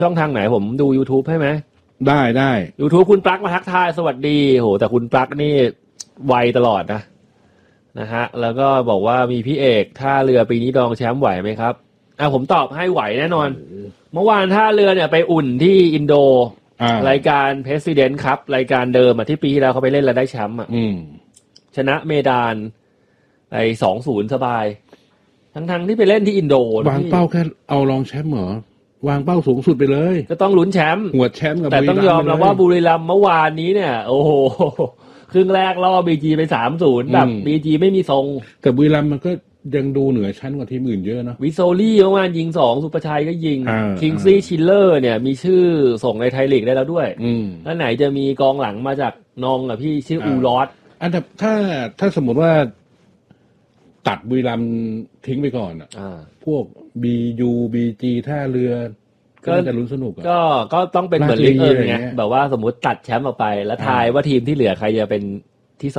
ช่องทางไหนผมดู YouTube ให้ไหมได้ YouTube คุณปลั๊กมาทักทายสวัสดีโหแต่คุณปลั๊กนี่ไวตลอดนะฮะแล้วก็บอกว่ามีพี่เอกท่าเรือปีนี้ดองแชมป์ไหวไหมครับผมตอบให้ไหวแน่นอนเมื่อวานท่าเรือเนี่ยไปอุ่นที่อินโดรายการ President ครับรายการเดิมที่ปีที่แล้วเขาไปเล่นแล้วได้แชมป์ชนะเมดานไอ้ 2-0 สบายทั้งที่ไปเล่นที่อินโดวางเป้าแค่เอารองแชมป์เหรอวางเป้าสูงสุดไปเลยก็ต้องลุ้นแชมป์หัวแชมป์กับแต่ต้องยอมรับว่าบุรีรัมย์เมื่อวานนี้เนี่ยโอ้โหครึ่งแรกล่อ BG ไป 3-0 แบบ BG ไม่มีทรงแต่บุรีรัมย์มันก็ยังดูเหนือชั้นกว่าทีมอื่นเยอะเนาะวิโซลี่เมื่อวานยิง2สุประชัยก็ยิงคิงซี่ชิลเลอร์เนี่ยมีชื่อส่งในไทยลีกได้แล้วด้วยแล้วไหนจะมีกองหลังมาจากนองกับพี่ชื่ออูรอสอันดับถ้าสมมติว่าตัดบุรีรัมย์ทิ้งไปก่อนพวก BU BG ท่าเรือก็จะลุ้นสนุกก็ต้องเป็นเหมือนลีกไงแบบว่าสมมุติตัดแชมป์ออกไปแล้วทายว่าทีมที่เหลือใครจะเป็นที่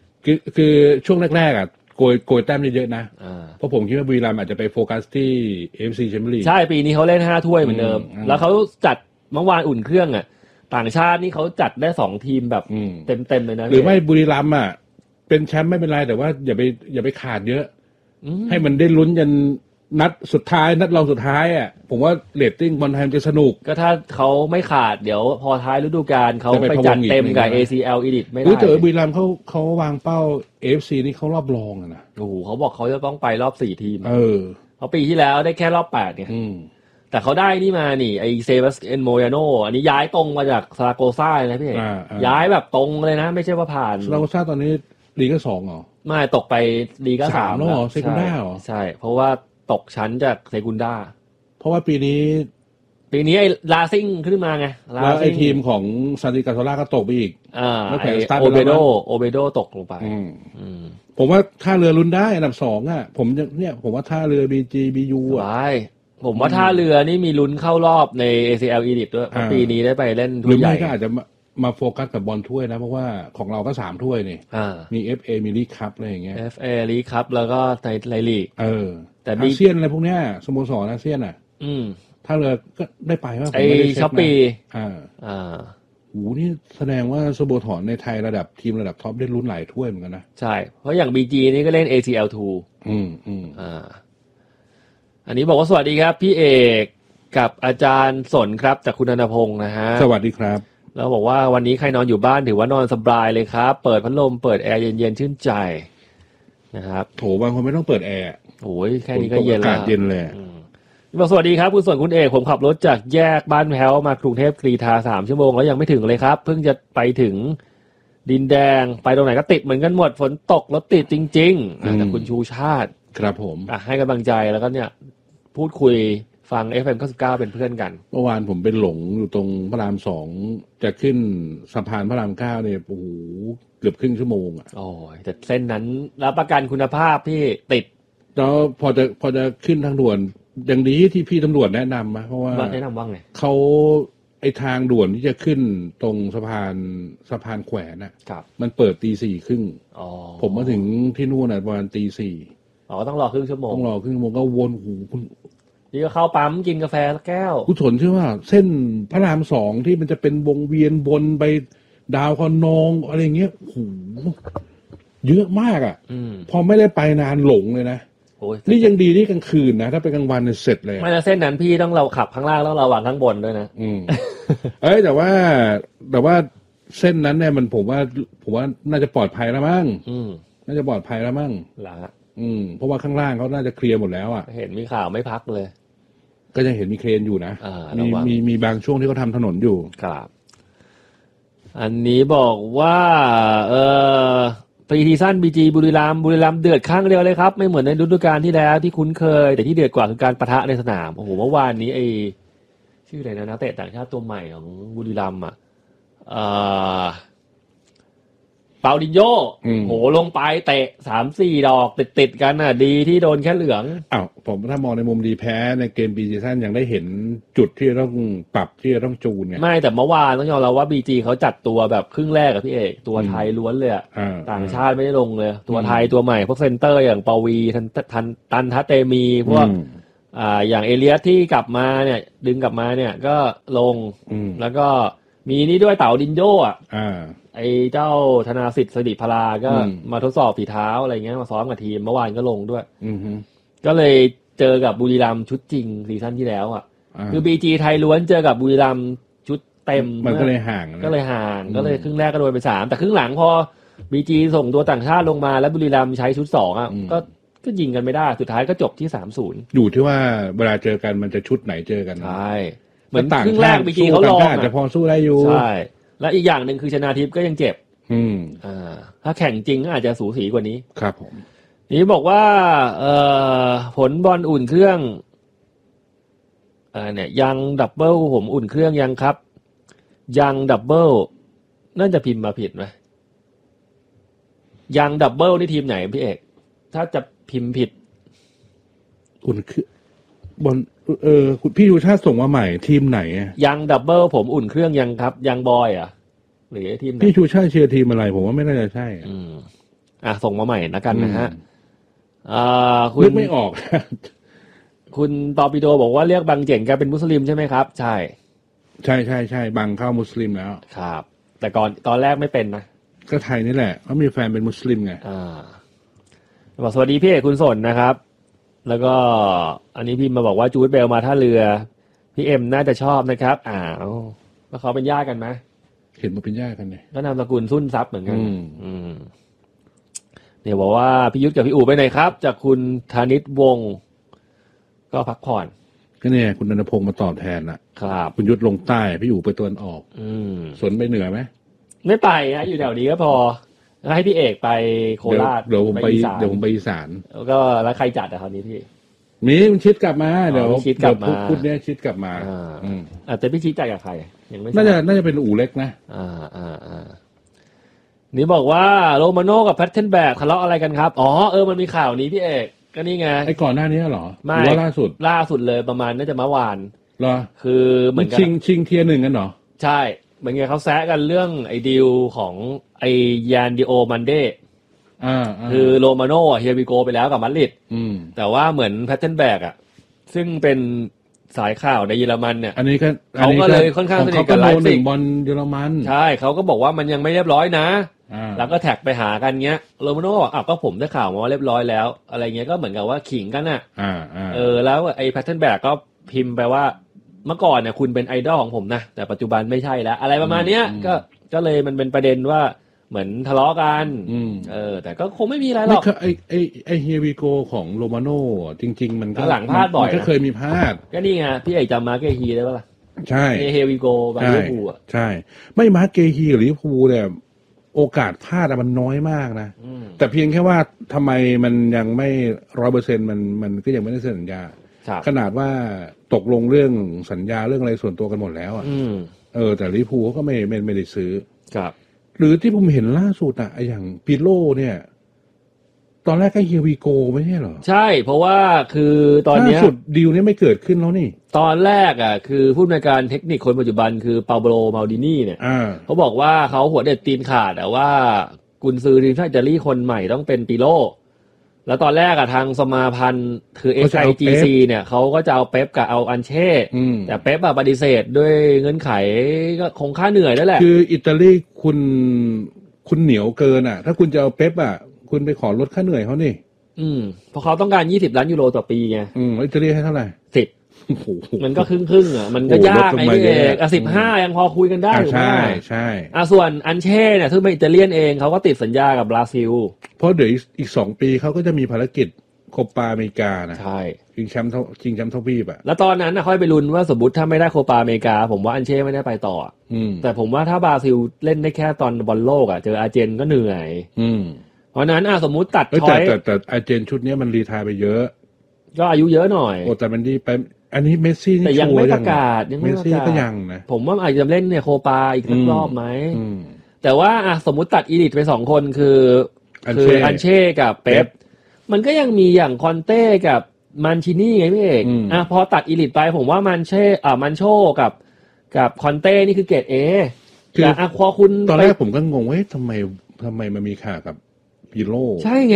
2 คือช่วงแรกๆโกยแต้มเยอะๆนะเพราะผมคิดว่าบุรีรัมย์อาจจะไปโฟกัสที่ AFC Champions League ใช่ปีนี้เขาเล่น5ถ้วยเหมือนเดิมแล้วเขาจัดเมื่อวานอุ่นเครื่องต่างชาตินี่เขาจัดได้2ทีมแบบเต็มๆเลยนะหรือไม่บุรีรัมย์เป็นแชมป์ไม่เป็นไรแต่ว่าอย่าไปขาดเยอะให้มันได้ลุ้นจนนัดสุดท้ายนัดรองสุดท้ายผมว่าเรตติ้งบอลไทยจะสนุกก็ถ้าเขาไม่ขาดเดี๋ยวพอท้ายฤดูกาลเขาไปจัดเต็มกับ ACL Elite ไม่ได้แต่บุรีรัมย์เขาวางเป้า AFC นี่เขารอบรองนะโอ้โหเขาบอกเขาจะต้องไปรอบ4ทีมเพราะปีที่แล้วได้แค่รอบ8เนี่ยแต่เขาได้นี่มานี่ไอเซบาสเตียนโมยาโนอันนี้ย้ายตรงมาจากซาราโกซ่านะพี่ย้ายแบบตรงเลยนะไม่ใช่ว่าผ่านซาราโกซ่าตอนนี้ลีก2เหรอไม่ตกไปลีก3 แล้วเหรอเซกุนด้าเหรอใช่เพราะว่าตกชั้นจากเซกุนด้าเพราะว่าปีนี้ไอ้ลาซิ่งขึ้นมาไงแล้วไอ้ทีมของซานติกาโซล่าก็ตกไปอีกแล้วแข่งสตาร์โอเบโดตกลงไปผมว่าท่าเรือลุ้นได้อันดับ2ผมว่าท่าเรือ BG BU ผมว่าท่าเรือนี่มีลุ้นเข้ารอบใน ACL Elite ด้วยปีนี้ได้ไปเล่นถ้วยใหญ่หรือไม่ก็อาจจะมาโฟกัสกับบอลถ้วยนะเพราะว่าของเราก็3ถ้วยนี่มี FA มีลีกคัพอะไรอย่างเงี้ย FA ลีกคัพแล้วก็ในลีกแต่อาเซียนอะไรพวกเนี้ยสโมสรอาเซียนถ้าเรือก็ได้ไปว่าผมไม่ได้เช็คนะช้อปปี้นี่แสดงว่าสโมสรในไทยระดับทีมระดับท็อปได้ลุ้นหลายถ้วยเหมือนกันนะใช่เพราะอย่าง BG นี่ก็เล่น ACL2 อันนี้บอกว่าสวัสดีครับพี่เอกกับอาจารย์สนครับจากคุณธนพงศ์นะฮะสวัสดีครับแล้วบอกว่าวันนี้ใครนอนอยู่บ้านถือว่านอนสบายเลยครับเปิดพัดลมเปิดแอร์เย็นๆชื่นใจนะครับโถบางคนไม่ต้องเปิดแอร์โอ้ยแค่นี้ก็เย็นแล้วอากาศเย็นเลยบอกสวัสดีครับคุณส่วนคุณเอกผมขับรถจากแยกบ้านแพ้วมากรุงเทพกรีฑา3 ชั่วโมงแล้วยังไม่ถึงเลยครับเพิ่งจะไปถึงดินแดงไปตรงไหนก็ติดเหมือนกันหมดฝนตกรถติดจริงๆแต่คุณชูชาติครับผมให้กำลังใจแล้วก็เนี่ยพูดคุยฟัง FM 99เป็นเพื่อนกันเมื่อวานผมเป็นหลงอยู่ตรงพระราม2จะขึ้นสะพานพระราม9เนี่ยโอ้โหเกือบครึ่งชั่วโมงโอ้ยแต่เส้นนั้นรับประกันคุณภาพพี่ติดแล้วพอจะขึ้นทางด่วนอย่างดีที่พี่ตำรวจแนะนำมาเพราะว่าแนะนำว่าไงเขาไอทางด่วนที่จะขึ้นตรงสะพานแขวนมันเปิด 4:30 ผมมาถึงที่นู่นประมาณ 4:00 ต้องรอครึ่งชั่วโมงต้องรอครึ่งชั่วโมงก็วนหูคุณนี่ก็เข้าปั๊มกินกาแฟสักแก้วคุณสนเชื่อว่าเส้นพระราม2ที่มันจะเป็นวงเวียนบนไปดาวคนนองอะไรเงี้ยโหเยอะมากพอไม่ได้ไปนานหลงเลยนะนี่ยังดีที่กลางคืนนะถ้าเป็นกลางวันเนี่ยเสร็จเลยไม่แล้วเส้นนั้นพี่ต้องเราขับข้างล่างต้องระวังข้างบนด้วยนะแต่ว่าเส้นนั้นเนี่ยมันผมว่าน่าจะปลอดภัยแล้วมั้งน่าจะปลอดภัยแล้วมั้งเพราะว่าข้างล่างเขาน่าจะเคลียร์หมดแล้วเห็นมีข่าวไม่พักเลยก็ยังเห็นมีเครนอยู่นะมีบางช่วงที่เขาทำถนนอยู่ครับอันนี้บอกว่าปรีซีซั่น BG บุรีรัมย์เดือดข้างเดียวเลยครับไม่เหมือนในฤดูกาลที่แล้วที่คุ้นเคยแต่ที่เดือดกว่าคือการปะทะในสนามโอ้โหเมื่อวานนี้ชื่ออะไรนะนักเตะต่างชาติตัวใหม่ของบุรีรัมย์เปาดินโญ่โหลงไปเตะ 3-4 ดอกติดกันดีที่โดนแค่เหลืองผมถ้ามองในมุมดีแพ้ในเกมปีซีซั่นยังได้เห็นจุดที่ต้องปรับที่ต้องจูนไงไม่แต่เมื่อวานต้องยอมรับว่า BG เขาจัดตัวแบบครึ่งแรกกับพี่เอกตัวไทยล้วนเลยต่างชาติไม่ได้ลงเลยตัวไทยตัวใหม่พวกเซนเตอร์อย่างปวีทันทัเตมีพวกอย่างเอเลียสที่กลับมาเนี่ยดึงกลับมาเนี่ยก็ลงแล้วก็มีนี่ด้วยเต๋าดินโญ่ไอ้เจ้าธนาสิทธิ์สิริพลาก็มาทดสอบฝีเท้าอะไรเงี้ยมาซ้อมกับทีมเมื่อวานก็ลงด้วยก็เลยเจอกับบุรีรัมย์ชุดจริงซีซั่นที่แล้วคือบีจีไทยล้วนเจอกับบุรีรัมย์ชุดเต็มมันก็เลยห่างก็เลยครึ่งแรกก็โดนไป3แต่ครึ่งหลังพอบีจีส่งตัวต่างชาติลงมาแล้วบุรีรัมย์ใช้ชุด2ก็ยิงกันไม่ได้สุดท้ายก็จบที่ 3-0 อยู่ที่ว่าเวลาเจอกันมันจะชุดไหนเจอกันใช่เหมือนครึ่งแรกบีจีเขาลองแต่พอสู้ได้อยู่ใช่และอีกอย่างหนึ่งคือชนาทิพย์ก็ยังเจ็บถ้าแข่งจริงก็อาจจะสูสีกว่านี้ครับผมนี่บอกว่าผลบอลอุ่นเครื่องเนี่ยยังดับเบิลผมอุ่นเครื่องยังครับยังดับเบิลน่าจะพิมพ์มาผิดไหมยังดับเบิลนี่ทีมไหนพี่เอกถ้าจะพิมพ์ผิดอุ่นเครื่องบอลคุณพี่ดูชาติส่งมาใหม่ทีมไหนยังดับเบิลผมอุ่นเครื่องยังครับยังบอยหรือทีมไหนพี่ชูชาติเชียร์ทีมอะไรผมว่าไม่น่าจะใช่ส่งมาใหม่นะกันนะฮะคุณไม่ออกคุณตอปิโดบอกว่าเรียกบางเจ๋งแกเป็นมุสลิมใช่ไหมครับใช่บางเข้ามุสลิมแล้วครับแต่ตอนแรกไม่เป็นนะก็ไทยนี่แหละเขามีแฟนเป็นมุสลิมไงบอกสวัสดีพี่เอกคุณสนนะครับแล้วก็อันนี้พิมพ์มาบอกว่าจูดเบลมาท่าเรือพี่เอ็มน่าจะชอบนะครับแล้วเขาเป็นญาติกันไหมเห็นมาเป็นญาติกันเลยก็นามสกุลสุ่นทรัพย์เหมือนกันเดี๋ยวบอกว่าพี่ยุทธกับพี่อู๋ไปไหนครับจากคุณธนิตวงศ์ก็พักผ่อนก็เนี่ยคุณณัฐพงศ์มาตอบแทนครับคุณยุทธลงใต้พี่อู๋ไปตะวันออกสนไปเหนือไหมไม่ไปนะอยู่แถวนี้ก็พอแล้วให้พี่เอกไปโคราชเดี๋ยวผมไปอีสานแล้วก็แล้วใครจัดคราวนี้พี่มีมันชิดกลับมาเดี๋ยวชิดกลับมาพูดเนี้ยชิดกลับมาแต่พี่ชิดจัดกับใครยังไม่น่าจะเป็นอู่เล็กนะนี่บอกว่าโรมาโน่กับแพทเทนแบกทะเลาะอะไรกันครับมันมีข่าวนี้พี่เอกก็นี่ไงไอ้ก่อนหน้านี้เหรอไม่ล่าสุดเลยประมาณน่าจะเมื่อวานเหรอคือเหมือนชิงเทียร์1กันเหรอใช่เหมือนไงเขาแซะกันเรื่องไอ้ดีลของไอ้ยานดิโอมันเดคือโรมาโน่เฮียบิโกไปแล้วกับมาดริดแต่ว่าเหมือนแพทเทนแบกซึ่งเป็นสายข่าวในเยอรมันเนี่ยอันนี้เขาก็เลยค่อนข้างสนิทกับไลฟ์ซิกบอลเยอรมันใช่เขาก็บอกว่ามันยังไม่เรียบร้อยนะแล้วก็แท็กไปหากันเงี้ยโรมาโน่ก็ผมได้ข่าวมาว่าเรียบร้อยแล้วอะไรเงี้ยก็เหมือนกับว่าขิงกันแล้วไอ้แพทเทนแบกก็พิมพ์ไปว่าเมื่อก่อนเนี่ยคุณเป็นไอดอลของผมนะแต่ปัจจุบันไม่ใช่แล้วอะไรประมาณเนี้ยก็เลยมันเป็นประเด็นว่าเหมือนทะเลาะกันแต่ก็คงไม่มีอะไรหรอกไอเฮียวีโกของโรมาโน่จริงๆมันก็หลังพลาดบ่อยก็เคยมีพลาดก็นี่ไงพี่เอกจำมาร์เกฮีได้ป่ะล่ะใช่เฮียวีโกบางลิเวอร์พูลใช่ไม่มาร์เกฮีหรือลิเวอร์พูลเนี่ยโอกาสพลาดมันน้อยมากนะแต่เพียงแค่ว่าทำไมมันยังไม่ 100% มันก็ยังไม่ได้เซ็นสัญญาขนาดว่าตกลงเรื่องสัญญาเรื่องอะไรส่วนตัวกันหมดแล้วแต่ลิเวอร์พูลก็ไม่ได้ซื้อครับหรือที่ผมเห็นล่าสุดอย่างปิโลเนี่ยตอนแรกก็เฮียวีโกไม่ใช่เหรอใช่เพราะว่าคือตอนนี้ล่าสุดดีลนี้ไม่เกิดขึ้นแล้วนี่ตอนแรกคือผู้อำนวยการเทคนิคคนปัจจุบันคือเปาโบโลมาลดินีเนี่ยเขาบอกว่าเขาหัวเด็ดตีนขาดว่ากุนซือทีมชาติอิตาลีคนใหม่ต้องเป็นปิโลแล้วตอนแรกทางสมาพันธ์คือ SIGC เนี่ยเขาก็จะเอาเป๊ปกับเอาอันเช่แต่เป๊ปปฏิเสธด้วยเงื่อนไขก็คงค่าเหนื่อยนั่นแหละคืออิตาลีคุณเหนียวเกินถ้าคุณจะเอาเป๊ปคุณไปขอลดค่าเหนื่อยเขานี่เพราะเขาต้องการ20 ล้านยูโรต่อปีไงอิตาลีให้เท่าไหร่ 10มันก็ครึ่งมันก็ยากไงพี่เอก15ยังพอคุยกันได้ใช่ใช่ส่วนอันเช่เนี่ยซึ่งเป็นอิตาเลียนเองเขาก็ติดสัญญากับบราซิลเพราะเดี๋ยวอีก2 ปีเขาก็จะมีภารกิจโคปาอเมริกานะใช่ชิงแชมป์ทวีปแล้วตอนนั้นค่อยไปลุ้นว่าสมมติถ้าไม่ได้โคปาอเมริกาผมว่าอันเช่ไม่ได้ไปต่อแต่ผมว่าถ้าบราซิลเล่นได้แค่ตอนบอลโลกเจออาร์เจนก็เหนื่อยเพราะนั้นสมมุติตัดช้อยแต่อาร์เจนชุดนี้มันรีไทร์ไปเยอะก็อายุเยอะหน่อยแต่มันดีไปอันนี้เมสซี่แต่ยังไม่ประกาศเมสซี่ก็ยังนะผมว่าอาจจะเล่นเนี่ยโคปาอีกสักรอบไหมแต่ว่าสมมุติตัดอีลิทไป2 คนคืออันเช่กับเป๊ปมันก็ยังมีอย่างคอนเต้กับมันชินี่ไงพี่เอกพอตัดอีลิทไปผมว่ามันโชกับคอนเต้นี่คือเกรด A คือพอคุณตอนแรกผมก็งงว่าทำไมมันมีข่าวกับปิโลใช่ไง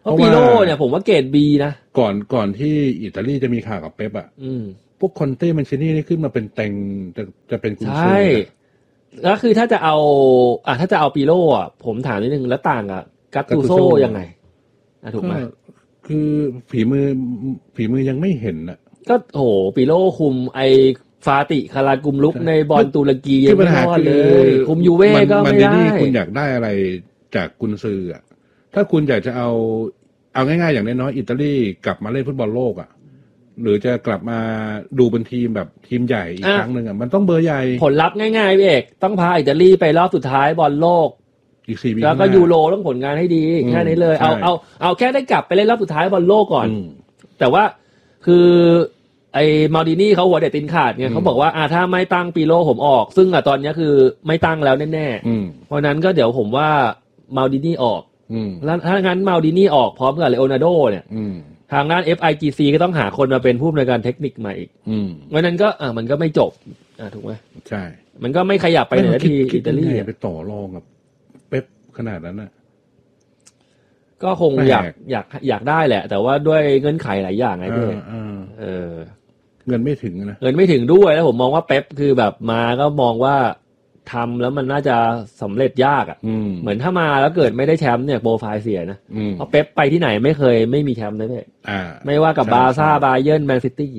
เพราะปิโลเนี่ยผมว่าเกรด B นะก่อนที่อิตาลีจะมีข่าวกับเป๊ปอ่ะพวกคอนเต้มันชินี่นี่ขึ้นมาเป็นแต่งจะเป็นกุนซือใช่แล้วคือถ้าจะเอาปิโลอ่ะผมถามนิดนึงแล้วต่างกับกัตตูโซยังไงถูกไหมคือฝีมือยังไม่เห็นอ่ะก็โหปิโลคุมไอฟาติคารากุมลุกในบอลตุรกียังไม่รอดเลยคุมยูเว่ก็ไม่ได้คุณอยากได้อะไรจากกุนซืออ่ะถ้าคุณอยากจะเอาง่ายๆอย่างน้อยๆอิตาลีกลับมาเล่นฟุตบอลโลกอ่ะหรือจะกลับมาดูเป็นทีมแบบทีมใหญ่อีกครั้งหนึ่งอ่ะมันต้องเบอร์ใหญ่ผลลัพธ์ง่ายๆพี่เอกต้องพาอิตาลีไปรอบสุดท้ายบอลโลกอีก4 ปีแล้วก็ยูโรต้องผลงานให้ดีแค่นี้เลยเอาแค่ได้กลับไปเล่นรอบสุดท้ายบอลโลกก่อนแต่ว่าคือไอ้มาดินี่เขาหัวเด็ดตีนขาดไงเขาบอกว่าถ้าไม่ตั้งปิโลผมออกซึ่งตอนนี้คือไม่ตั้งแล้วแน่ๆเพราะนั้นก็เดี๋ยวผมว่ามาดินี่ออกแล้วถ้างั้นมาดินี่ออกพร้อมกับเลโอนาร์โดเนี่ยทางด้าน FIGC ก็ต้องหาคนมาเป็นผู้อำนวยการเทคนิคใหม่อีกเพราะนั้นก็มันก็ไม่จบถูกไหมใช่มันก็ไม่ขยับไปไหนทีอิตาลีไปต่อรองกับเป๊ปขนาดนั้นน่ะก็คงอยากได้แหละแต่ว่าด้วยเงื่อนไขหลายอย่างไงด้วยเงินไม่ถึงนะเงินไม่ถึงด้วยแล้วผมมองว่าเป๊ปคือแบบมาก็มองว่าทำแล้วมันน่าจะสำเร็จยากอ่ะเหมือนถ้ามาแล้วเกิดไม่ได้แชมป์เนี่ยโปรไฟล์เสียนะเพราะเป๊ปไปที่ไหนไม่มีแชมป์นะพี่ไม่ว่ากับบาร์ซ่าบาเยิร์นแมนซิตี้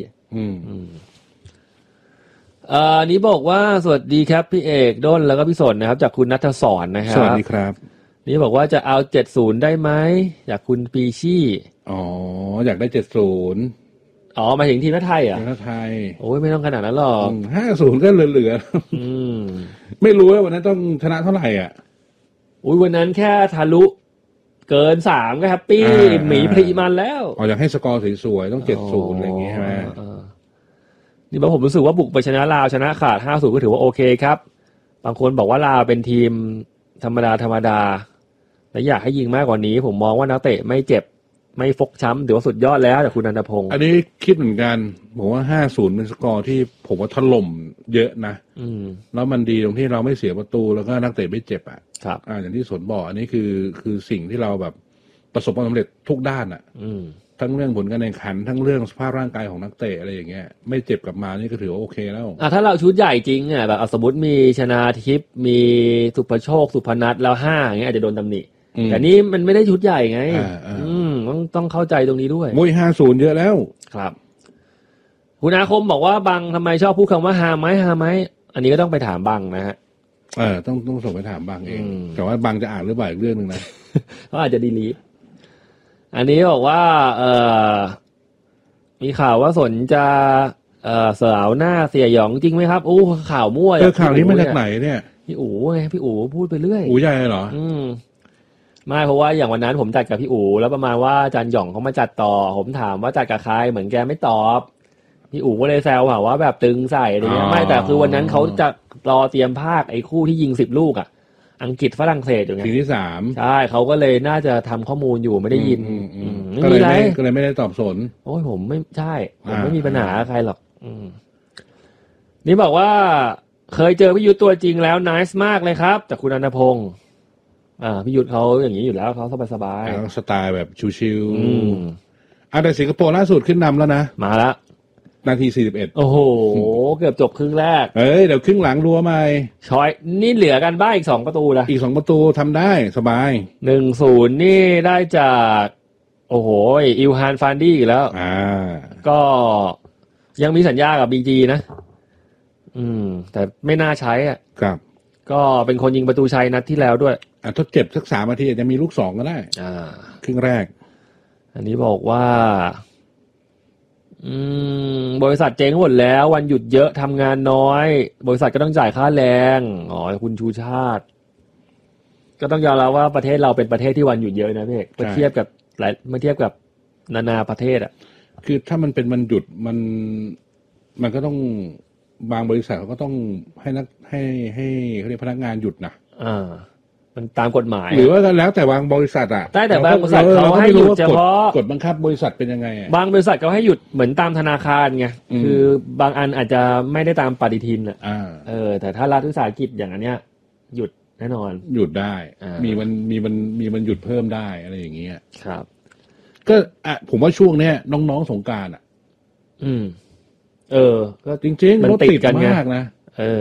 นี้บอกว่าสวัสดีครับพี่เอกด้นแล้วก็พี่สนนะครับจากคุณณัฐศรนะครับสวัสดีครับนี่บอกว่าจะเอา70ได้ไหมอยากคุณปีชี่อยากได้70 หมายถึงทีมไทยอ่ะทีมไทยโอ้ยไม่ต้องขนาดนั้นหรอก 50ก็เหลือๆไม่รู้ว่าวันนั้นต้องชนะเท่าไหร่อ่ะวันนั้นแค่ทะลุเกิน3ก็แฮปปี้หมีพรีมันแล้วอยากให้สกอร์สวยๆต้อง70อะไรอย่างงี้ใช่ไหมนี่บอกผมรู้สึกว่าบุกไปชนะลาวชนะขาด50ก็ถือว่าโอเคครับบางคนบอกว่าลาวเป็นทีมธรรมดาแต่อยากให้ยิงมากกว่านี้ผมมองว่านักเตะไม่เจ็บไม่ฟกช้ำถือว่าสุดยอดแล้วจากคุณอนันทพงศ์อันนี้คิดเหมือนกันผมว่า50เป็นสกอร์ที่ผมว่าถล่มเยอะนะแล้วมันดีตรงที่เราไม่เสียประตูแล้วก็นักเตะไม่เจ็บอ่ะครับอย่างที่สนบอกอันนี้คือสิ่งที่เราแบบประสบความสำเร็จทุกด้านอ่ะทั้งเรื่องผลการแข่งขันทั้งเรื่องสภาพร่างกายของนักเตะอะไรอย่างเงี้ยไม่เจ็บกลับมานี่ก็ถือว่าโอเคแล้วถ้าเราชุดใหญ่จริงแบบสมมติมีชนาทิพย์มีสุภโชคสุพนัทแล้ว5อย่างเงี้ยอาจจะโดนตำหนิแต่นี่มันไม่ได้ชุดใหญ่ไงต้องเข้าใจตรงนี้ด้วยมวย50เยอะแล้วครับคุณอาคมบอกว่าบังทำไมชอบพูดคำว่าฮาไหมอันนี้ก็ต้องไปถามบังนะฮะต้องส่งไปถามบังเองแต่ว่าบังจะอ่านหรือเปล่าอีกเรื่องนึงนะเขาอาจจะดีลีทอันนี้บอกว่ามีข่าวว่าสนจะเสาวหน้าเสียหยองจริงไหมครับข่าวมั่วข่าวนี้มาจากไหนเนี่ยพี่อู๋ไงพี่อู๋พูดไปเรื่อยอู๋ใหญ่เหรอไม่เพราะว่าอย่างวันนั้นผมจัดกับพี่อู๋แล้วประมาณว่าอาจารย์หย่องเขามาจัดต่อผมถามว่าจัดกับใครเหมือนแกไม่ตอบพี่อู๋ก็เลยแซวว่าแบบตึงใส่อะไรเงี้ยไม่แต่คือวันนั้นเขาจะรอเตรียมภาคไอ้คู่ที่ยิง10 ลูกอ่ะอังกฤษฝรั่งเศสอยู่ไงทีที่3 ใช่เขาก็เลยน่าจะทำข้อมูลอยู่ไม่ได้ยินก็เลยไม่ได้ตอบสนโอ้ยผมไม่ใช่ผมไม่มีปัญหาใครหรอกนี่บอกว่าเคยเจอพี่ยุทธตัวจริงแล้วไนซ์มากเลยครับจากคุณอนันทพงศ์พี่ยุทธเขาอย่างนี้อยู่แล้วเขาสบายสไตล์แบบชิวๆแต่สิงคโปร์ล่าสุดขึ้นนำแล้วนะมาแล้วนาที41 โอ้โหเกือบจบครึ่งแรกเดี๋ยวครึ่งหลังรัวใหม่ชอยนี่เหลือกันบ้างอีก2 ประตูนะอีก2 ประตูทำได้สบาย 1-0 นี่ได้จากโอ้โหอิลฮานฟานดี้อีกแล้วก็ยังมีสัญญากับบีจีนะแต่ไม่น่าใช้ครับก็เป็นคนยิงประตูชัยนัดที่แล้วด้วยทดเจ็บสัก3 นาทีอาจจะมีลูก2ก็ได้ครึ่งแรกอันนี้บอกว่าบริษัทเจ๊งหมดแล้ววันหยุดเยอะทำงานน้อยบริษัทก็ต้องจ่ายค่าแรงคุณชูชาติก็ต้องยอมรับว่าประเทศเราเป็นประเทศที่วันหยุดเยอะนะพี่เมื่อเทียบกับนานาประเทศคือถ้ามันเป็นวันหยุดมันก็ต้องบางบริษัทเขาก็ต้องให้เขาเรียกพนักงานหยุดนะมันตามกฎหมายหรือว่าแล้วแต่บางบริษัทแต่บางบริษัทเขาให้หยุดเฉพาะกฎบังคับบริษัทเป็นยังไงบางบริษัทเขาให้หยุดเหมือนตามธนาคารไงคือบางอันอาจจะไม่ได้ตามปฏิทินแต่ถ้ารัฐวิสาหกิจอย่างอันเนี้ยหยุดแน่นอนหยุดได้มีมันหยุดเพิ่มได้อะไรอย่างเงี้ยครับก็ผมว่าช่วงเนี้ยน้องๆสงกรานต์อ่ะก็จริงๆมันรถติติดดกันไงมากนะ